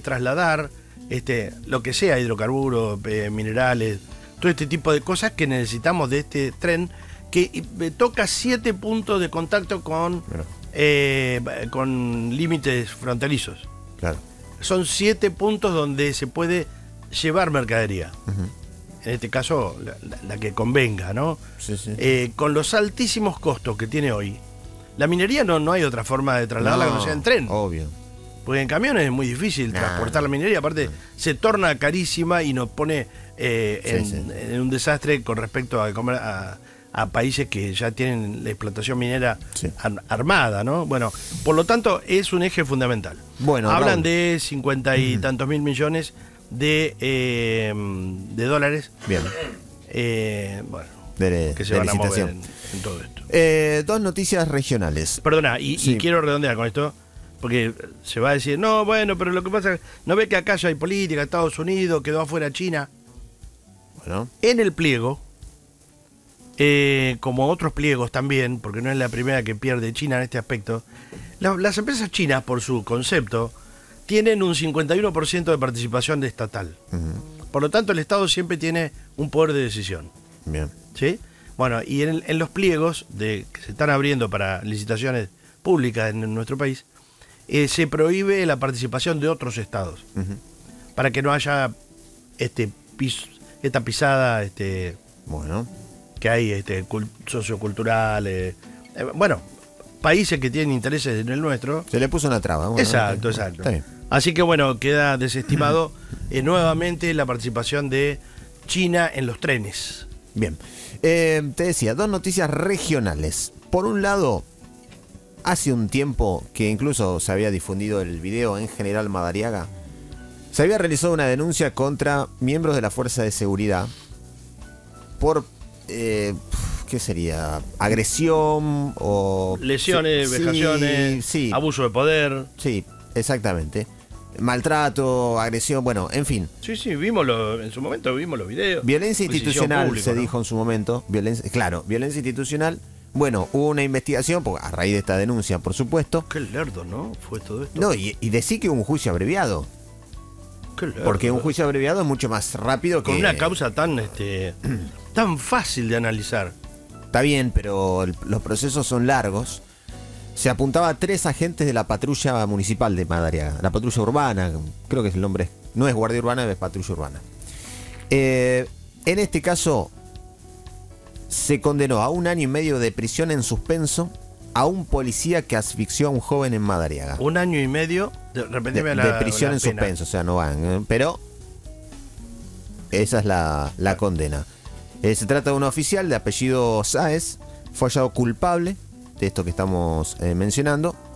trasladar lo que sea, hidrocarburos, minerales, todo este tipo de cosas que necesitamos de este tren que toca 7 puntos de contacto con límites fronterizos. Claro. Son 7 puntos donde se puede llevar mercadería. En este caso, la que convenga, ¿no? Sí, sí. Con los altísimos costos que tiene hoy, la minería no hay otra forma de trasladarla que no sea en tren. Obvio. Porque en camiones es muy difícil transportar la minería. Aparte, se torna carísima y nos pone en un desastre con respecto a países que ya tienen la explotación minera armada, ¿no? Bueno, por lo tanto, es un eje fundamental. Bueno, hablan Raúl, de 50 y tantos mil millones de dólares. bien. Bueno, De que se van a mover licitación. en todo esto. Dos noticias regionales. Perdona, y quiero redondear con esto, porque se va a decir, no, bueno, pero lo que pasa es, ¿no ve que acá ya hay política, Estados Unidos, quedó afuera China? Bueno. En el pliego, como otros pliegos también, porque no es la primera que pierde China en este aspecto, las empresas chinas, por su concepto, tienen un 51% de participación estatal. Por lo tanto, el Estado siempre tiene un poder de decisión. Bien. ¿Sí? Bueno, y en los pliegos que se están abriendo para licitaciones públicas en nuestro país, se prohíbe la participación de otros estados, para que no haya esta pisada Bueno. que hay sociocultural, bueno, países que tienen intereses en el nuestro. Se le puso una traba. Bueno, Exacto. Está bien. Así que bueno, queda desestimado nuevamente la participación de China en los trenes. Bien. Te decía, dos noticias regionales. Por un lado, hace un tiempo que incluso se había difundido el video en General Madariaga, se había realizado una denuncia contra miembros de la Fuerza de Seguridad por, ¿qué sería? Agresión o... Lesiones, vejaciones, sí, abuso de poder. Sí, exactamente. Maltrato, agresión, bueno, en fin. Sí, en su momento vimos los videos. Violencia institucional, público, se ¿no? dijo en su momento. Violencia institucional. Bueno, hubo una investigación, a raíz de esta denuncia, por supuesto. Qué lerdo, ¿no? Fue todo esto. No, y decir que hubo un juicio abreviado. Qué lerdo. Porque un juicio abreviado es mucho más rápido que... Con una causa tan fácil de analizar. Está bien, pero los procesos son largos. Se apuntaba a 3 agentes de la patrulla municipal de Madariaga. La patrulla urbana, creo que es el nombre. No es guardia urbana, es patrulla urbana. En este caso, se condenó a 1 año y medio de prisión en suspenso a un policía que asfixió a un joven en Madariaga. 1 año y medio de prisión en suspenso, o sea, no van. Pero esa es la condena. Se trata de un oficial de apellido Sáez, fue hallado culpable de esto que estamos mencionando,